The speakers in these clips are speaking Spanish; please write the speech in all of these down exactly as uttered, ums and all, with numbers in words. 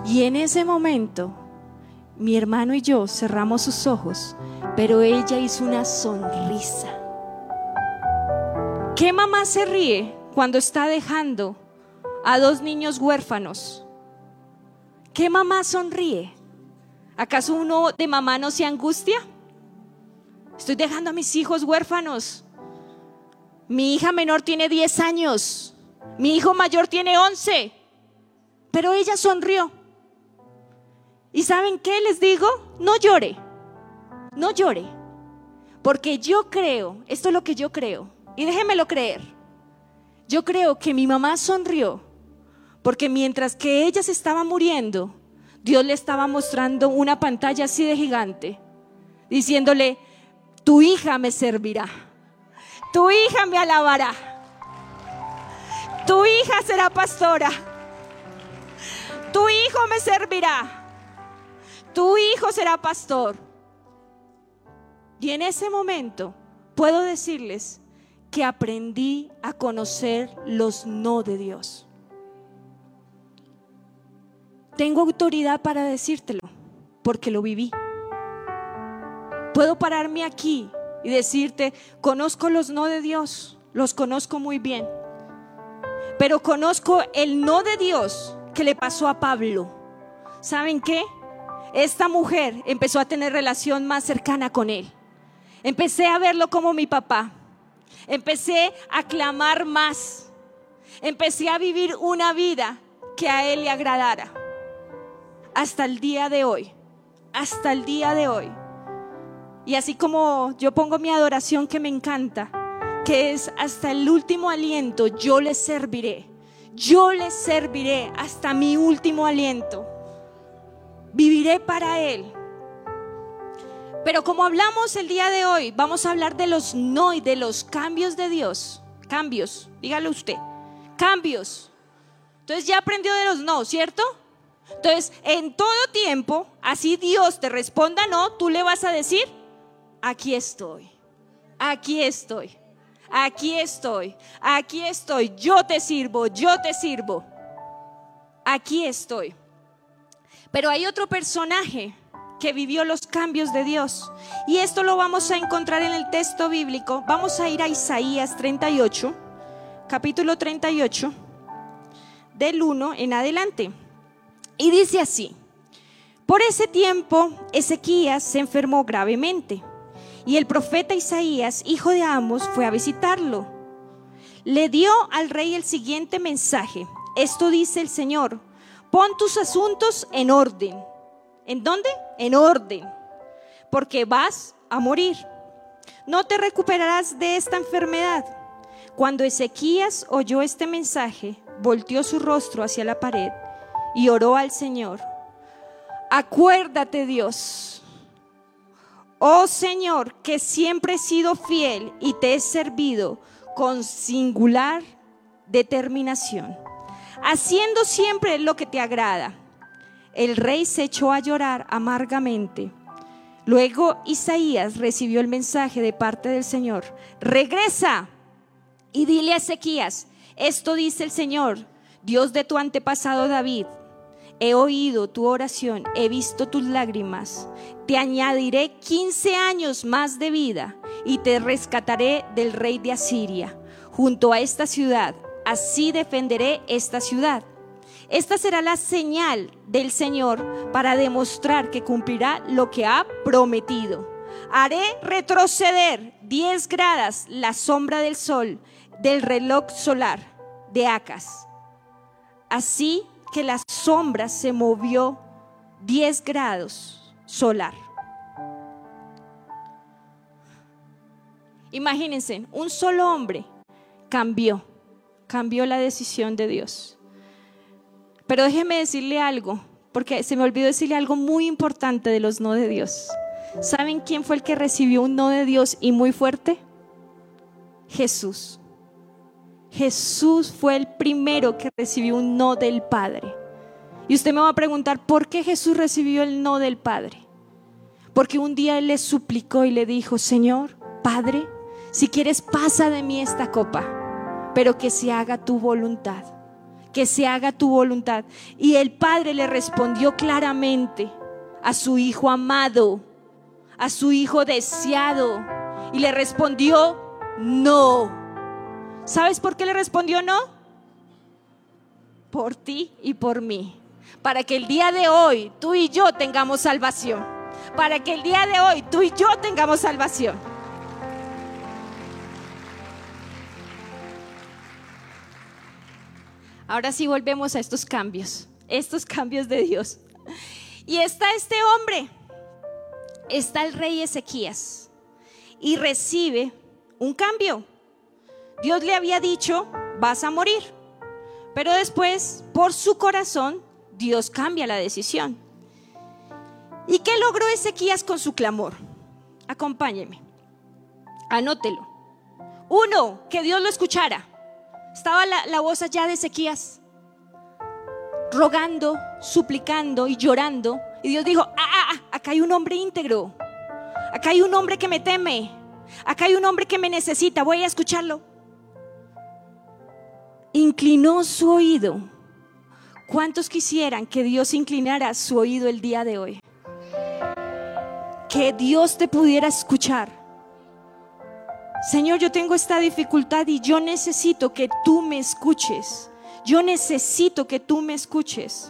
Y en ese momento, mi hermano y yo cerramos sus ojos, pero ella hizo una sonrisa. ¿Qué mamá se ríe cuando está dejando a dos niños huérfanos? ¿Qué mamá sonríe? ¿Acaso uno de mamá no se angustia? Estoy dejando a mis hijos huérfanos. Mi hija menor tiene diez años, mi hijo mayor tiene once, pero ella sonrió. ¿Y saben qué les digo? No llore, no llore, porque yo creo, esto es lo que yo creo, y déjenmelo creer. Yo creo que mi mamá sonrió porque mientras que ella se estaba muriendo, Dios le estaba mostrando una pantalla así de gigante, diciéndole: tu hija me servirá, tu hija me alabará, tu hija será pastora, tu hijo me servirá, tu hijo será pastor. Y en ese momento puedo decirles que aprendí a conocer los no de Dios. Tengo autoridad para decírtelo porque lo viví. Puedo pararme aquí y decirte: conozco los no de Dios, los conozco muy bien, pero conozco el no de Dios que le pasó a Pablo. ¿Saben qué? Esta mujer empezó a tener relación más cercana con él. Empecé a verlo como mi papá. Empecé a clamar más. Empecé a vivir una vida que a él le agradara. Hasta el día de hoy. Hasta el día de hoy. Y así como yo pongo mi adoración que me encanta, que es hasta el último aliento, yo le serviré. Yo le serviré hasta mi último aliento. Viviré para Él. Pero como hablamos el día de hoy, vamos a hablar de los no y de los cambios de Dios. Cambios, dígalo usted. Cambios. Entonces ya aprendió de los no, ¿cierto? Entonces en todo tiempo, así Dios te responda no, tú le vas a decir: aquí estoy, aquí estoy, aquí estoy, aquí estoy, yo te sirvo, yo te sirvo, aquí estoy. Pero hay otro personaje que vivió los cambios de Dios, y esto lo vamos a encontrar en el texto bíblico. Vamos a ir a Isaías treinta y ocho, capítulo treinta y ocho, del uno en adelante, y dice así: por ese tiempo Ezequías se enfermó gravemente, y el profeta Isaías, hijo de Amos, fue a visitarlo. Le dio al rey el siguiente mensaje: esto dice el Señor, pon tus asuntos en orden. ¿En dónde? En orden, porque vas a morir. No te recuperarás de esta enfermedad. Cuando Ezequías oyó este mensaje, volteó su rostro hacia la pared y oró al Señor: acuérdate, Dios, oh Señor, que siempre he sido fiel y te he servido con singular determinación, haciendo siempre lo que te agrada. El rey se echó a llorar amargamente. Luego Isaías recibió el mensaje de parte del Señor: regresa y dile a Ezequías, esto dice el Señor, Dios de tu antepasado David, he oído tu oración, he visto tus lágrimas, te añadiré quince años más de vida y te rescataré del rey de Asiria. Junto a esta ciudad, así defenderé esta ciudad. Esta será la señal del Señor para demostrar que cumplirá lo que ha prometido. Haré retroceder diez grados la sombra del sol del reloj solar de Acaz. Así que la sombra se movió diez grados solar. Imagínense, un solo hombre cambió, cambió la decisión de Dios. Pero déjeme decirle algo, porque se me olvidó decirle algo muy importante de los no de Dios. ¿Saben quién fue el que recibió un no de Dios y muy fuerte? Jesús. Jesús fue el primero que recibió un no del Padre. Y usted me va a preguntar, ¿por qué Jesús recibió el no del Padre? Porque un día Él le suplicó y le dijo: Señor, Padre, si quieres pasa de mí esta copa, pero que se haga tu voluntad. que se haga tu voluntad. Y el padre le respondió claramente a su hijo amado, a su hijo deseado, y le respondió no. ¿Sabes por qué le respondió no? Por ti y por mí, para que el día de hoy tú y yo tengamos salvación, para que el día de hoy tú y yo tengamos salvación. Ahora sí volvemos a estos cambios, estos cambios de Dios. Y está este hombre, está el rey Ezequías, y recibe un cambio. Dios le había dicho, vas a morir, pero después, por su corazón, Dios cambia la decisión. ¿Y qué logró Ezequías con su clamor? Acompáñeme, anótelo. Uno, que Dios lo escuchara. Estaba la, la voz allá de Ezequías, rogando, suplicando y llorando. Y Dios dijo, ah, ah, ah, acá hay un hombre íntegro, acá hay un hombre que me teme, acá hay un hombre que me necesita, voy a escucharlo. Inclinó su oído. ¿Cuántos quisieran que Dios inclinara su oído el día de hoy? Que Dios te pudiera escuchar. Señor, yo tengo esta dificultad y yo necesito que tú me escuches. Yo necesito que tú me escuches.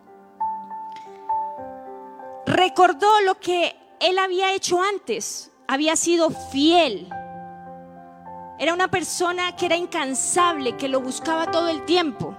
Recordó lo que él había hecho antes. Había sido fiel. Era una persona que era incansable, que lo buscaba todo el tiempo.